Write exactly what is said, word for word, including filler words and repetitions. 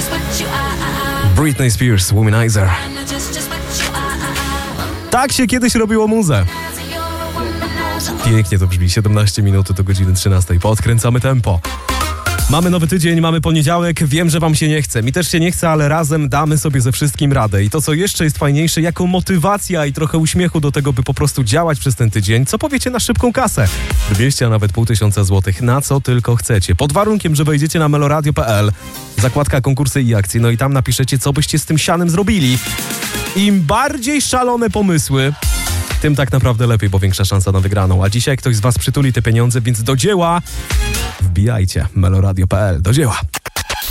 Britney Spears, Womanizer. Tak się kiedyś robiło muzę. Pięknie to brzmi. siedemnaście minut do godziny trzynastej. Podkręcamy tempo. Mamy nowy tydzień, mamy poniedziałek. Wiem, że wam się nie chce. Mi też się nie chce, ale razem damy sobie ze wszystkim radę. I to, co jeszcze jest fajniejsze, jako motywacja i trochę uśmiechu do tego, by po prostu działać przez ten tydzień, co powiecie na szybką kasę? dwieście, a nawet pół tysiąca złotych, na co tylko chcecie. Pod warunkiem, że wejdziecie na meloradio kropka p l, zakładka konkursy i akcje, no i tam napiszecie, co byście z tym sianem zrobili. Im bardziej szalone pomysły, tym tak naprawdę lepiej, bo większa szansa na wygraną. A dzisiaj ktoś z was przytuli te pieniądze, więc do dzieła. Wbijajcie meloradio kropka p l. Do dzieła.